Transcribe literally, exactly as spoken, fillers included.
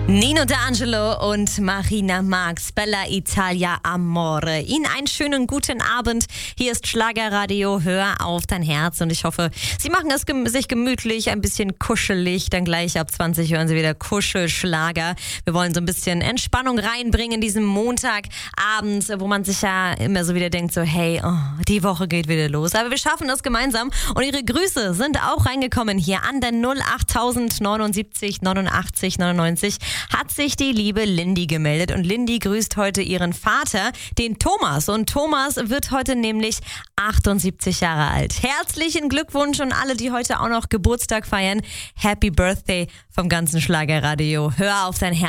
Nino D'Angelo und Marina Marx, Bella Italia Amore. Ihnen einen schönen guten Abend. Hier ist Schlagerradio, hör auf dein Herz. Und ich hoffe, Sie machen es gem- sich gemütlich, ein bisschen kuschelig. Dann gleich ab zwanzig hören Sie wieder Kuschelschlager. Wir wollen so ein bisschen Entspannung reinbringen diesen Montagabend, wo man sich ja immer so wieder denkt, so hey, oh, die Woche geht wieder los. Aber wir schaffen das gemeinsam. Und Ihre Grüße sind auch reingekommen hier an der null acht neunundsiebzig neunundachtzig neunundneunzig. Hat sich die liebe Lindy gemeldet und Lindy grüßt heute ihren Vater, den Thomas. Und Thomas wird heute nämlich achtundsiebzig Jahre alt. Herzlichen Glückwunsch und alle, die heute auch noch Geburtstag feiern. Happy Birthday vom ganzen Schlagerradio. Hör auf dein Herz.